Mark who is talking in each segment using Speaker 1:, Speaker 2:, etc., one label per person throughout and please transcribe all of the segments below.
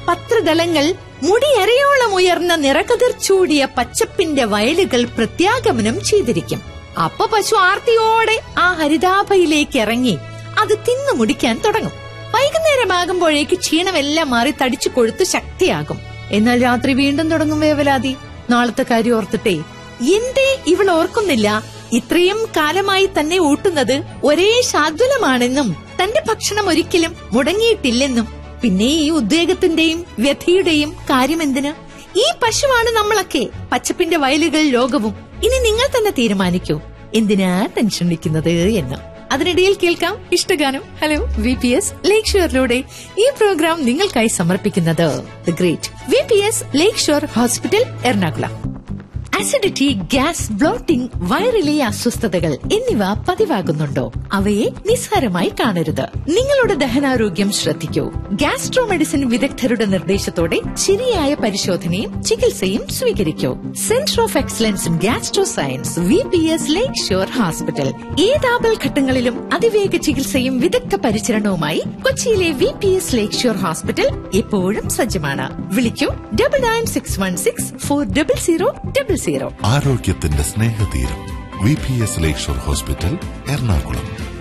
Speaker 1: പത്രദളങ്ങൾ, മുടിയരയോളം ഉയർന്ന നിറകതിർ ചൂടിയ പച്ചപ്പിന്റെ വയലുകൾ പ്രത്യാഗമനം ചെയ്തിരിക്കും. അപ്പൊ പശു ആർത്തിയോടെ ആ ഹരിതാഭയിലേക്ക് ഇറങ്ങി അത് തിന്നു മുടിക്കാൻ തുടങ്ങും. വൈകുന്നേരമാകുമ്പോഴേക്ക് ക്ഷീണമെല്ലാം മാറി തടിച്ചു കൊഴുത്ത് ശക്തിയാകും. എന്നാൽ രാത്രി വീണ്ടും തുടങ്ങും വേവലാതി. നാളത്തെ കാര്യം ഓർത്തിട്ടേ എന്തേ ഇവൾ ഓർക്കുന്നില്ല, ഇത്രയും കാലമായി തന്നെ ഊട്ടുന്നത് ഒരേ ശാദ്വലമാണെന്നും തന്റെ ഭക്ഷണം ഒരിക്കലും മുടങ്ങിയിട്ടില്ലെന്നും. പിന്നെ ഈ ഉദ്വേഗത്തിന്റെയും വ്യഥയുടെയും കാര്യമെന്തിന്? ഈ പശുവാണ് നമ്മളൊക്കെ, പച്ചപ്പിന്റെ വയലുകൾ ലോകവും. ഇനി നിങ്ങൾ തന്നെ തീരുമാനിക്കൂ എന്തിനാ ടെൻഷൻ അടിക്കുന്നത് എന്ന്. അതിനിടയിൽ കേൾക്കാം ഇഷ്ടഗാനം. ഹലോ VPS ലേക്ക് ഷോറിലൂടെ ഈ പ്രോഗ്രാം നിങ്ങൾക്കായി സമർപ്പിക്കുന്നത് the great VPS lake shore hospital, Ernakulam. Acidity, gas, blotting, വയറിലെ അസ്വസ്ഥതകൾ എന്നിവ പതിവാകുന്നുണ്ടോ? അവയെ നിസ്സാരമായി കാണരുത്. നിങ്ങളുടെ ദഹനാരോഗ്യം ശ്രദ്ധിക്കൂ. ഗ്യാസ്ട്രോ മെഡിസിൻ വിദഗ്ധരുടെ നിർദ്ദേശത്തോടെ ശരിയായ പരിശോധനയും ചികിത്സയും സ്വീകരിക്കൂ. Centre of excellence in gastro science, VPS lake shore hospital. ഏതാപൽ ഘട്ടങ്ങളിലും അതിവേഗ ചികിത്സയും വിദഗ്ധ പരിചരണവുമായി കൊച്ചിയിലെ VPS ലേക്ക് ഷോർ ഹോസ്പിറ്റൽ എപ്പോഴും സജ്ജമാണ്. വിളിക്കൂ 9961640000.
Speaker 2: ആരോഗ്യത്തിന്റെ സ്നേഹതീരം VPS ലേക്ക് ഷോർ ഹോസ്പിറ്റൽ, എറണാകുളം.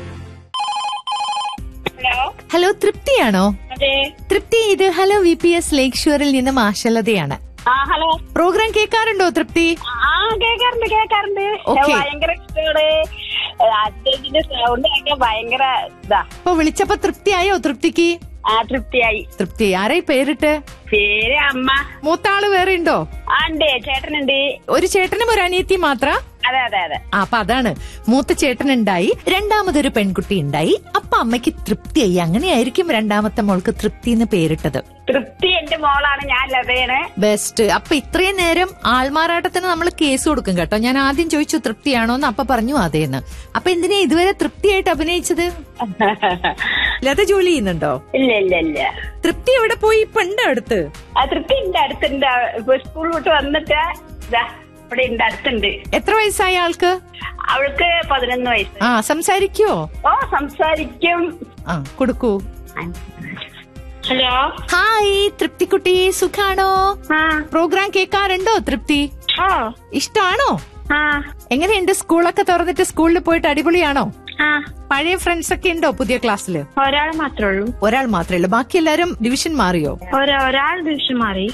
Speaker 1: ഹലോ, തൃപ്തിയാണോ? തൃപ്തി, ഇത് ഹലോ VPS ലേക്ക് ഷോറിൽ നിന്ന് ആശലതയാണ്.
Speaker 3: ഹലോ,
Speaker 1: പ്രോഗ്രാം കേൾക്കാറുണ്ടോ തൃപ്തി?
Speaker 3: കേൾക്കാറുണ്ട്. ഭയങ്കര ഇഷ്ടമാണ്. അച്ഛന്റെ സൗണ്ട് കേൾക്കാൻ ഭയങ്കര ഇതാ.
Speaker 1: അപ്പൊ വിളിച്ചപ്പോ തൃപ്തിയായോ? തൃപ്തിക്ക്
Speaker 3: തൃപ്തിയായി.
Speaker 1: തൃപ്തി, ആരായി പേരിട്ട്?
Speaker 3: പേര് അമ്മ.
Speaker 1: മൂത്താള് വേറെ ഉണ്ടോ?
Speaker 3: ഉണ്ട്, ചേട്ടനുണ്ട്.
Speaker 1: ഒരു ചേട്ടനും ഒരു അനിയത്തി മാത്ര?
Speaker 3: അതെ അതെ അതെ.
Speaker 1: അപ്പൊ അതാണ്, മൂത്ത ചേട്ടനുണ്ടായി, രണ്ടാമതൊരു പെൺകുട്ടി ഉണ്ടായി. അപ്പൊ അമ്മയ്ക്ക് തൃപ്തിയായി. അങ്ങനെയായിരിക്കും രണ്ടാമത്തെ മോൾക്ക് തൃപ്തി എന്ന് പേരിട്ടത്.
Speaker 3: തൃപ്തി എന്റെ മോളാണ്, ഞാൻ ലതയാണ്.
Speaker 1: ബെസ്റ്റ്. അപ്പൊ ഇത്രയും നേരം ആൾമാറാട്ടത്തിന് നമ്മൾ കേസ് കൊടുക്കും കേട്ടോ. ഞാൻ ആദ്യം ചോദിച്ചു തൃപ്തിയാണോന്ന്, അപ്പൊ പറഞ്ഞു അതേന്ന്. അപ്പൊ എന്തിനാ ഇതുവരെ തൃപ്തിയായിട്ട് അഭിനയിച്ചത്? ലത ജോലി ചെയ്യുന്നുണ്ടോ?
Speaker 3: ഇല്ല ഇല്ല ഇല്ല.
Speaker 1: തൃപ്തി എവിടെ പോയി? പണ്ട് അടുത്ത്
Speaker 3: തൃപ്തി ഉണ്ട്, അടുത്തുണ്ട്. സ്കൂൾ വിട്ട് വന്നിട്ട് ഇവിടെ ഉണ്ട്, അടുത്തുണ്ട്.
Speaker 1: എത്ര വയസ്സായ ആൾക്ക്?
Speaker 3: അവൾക്ക് 11 വയസ്സ്.
Speaker 1: സംസാരിക്കോ?
Speaker 3: ഓ, സംസാരിക്കും.
Speaker 1: കൊടുക്കൂ.
Speaker 3: ഹലോ,
Speaker 1: ഹായ് തൃപ്തിക്കുട്ടി, സുഖാണോ? പ്രോഗ്രാം കേൾക്കാറുണ്ടോ തൃപ്തി? ഇഷ്ടമാണോ? എങ്ങനെയുണ്ട്? സ്കൂളൊക്കെ തുറന്നിട്ട് സ്കൂളിൽ പോയിട്ട് അടിപൊളിയാണോ? പഴയ ഫ്രണ്ട്സ് ഒക്കെ ഉണ്ടോ പുതിയ ക്ലാസ്സില്?
Speaker 3: ഒരാൾ മാത്രമേ ഉള്ളൂ.
Speaker 1: ഒരാൾ മാത്രമേ ഉള്ളൂ. ബാക്കി എല്ലാരും ഡിവിഷൻ മാറിയോ?
Speaker 3: ഒരാൾ ഡിവിഷൻ മാറി.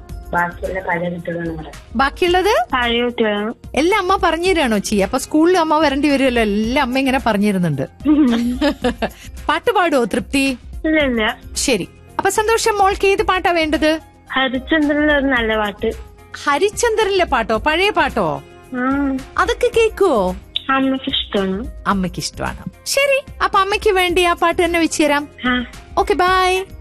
Speaker 1: ബാക്കിയുള്ളത് പഴയ കുട്ടികളാണ്. എല്ലാം അമ്മ പറഞ്ഞു തരാണോ ചെയ്യ? അപ്പൊ സ്കൂളിൽ അമ്മ വരേണ്ടി വരുമല്ലോ. എല്ലാം അമ്മ ഇങ്ങനെ പറഞ്ഞു തരുന്നുണ്ട്. പാട്ട് പാടുവോ തൃപ്തി?
Speaker 3: ഇല്ല.
Speaker 1: ശരി, അപ്പൊ സന്തോഷം. മോൾക്ക് ഏത് പാട്ടാ വേണ്ടത്?
Speaker 3: ഹരിചന്ദ്രനിലെ ഒരു നല്ല പാട്ട്.
Speaker 1: ഹരിചന്ദ്രനിലെ പാട്ടോ? പഴയ പാട്ടോ? അതൊക്കെ കേക്കുവോ?
Speaker 3: അമ്മയ്ക്ക് ഇഷ്ടമാണ്.
Speaker 1: ശരി, അപ്പൊ അമ്മയ്ക്ക് വേണ്ടി ആ പാട്ട് തന്നെ വെച്ചു തരാം. Okay, by.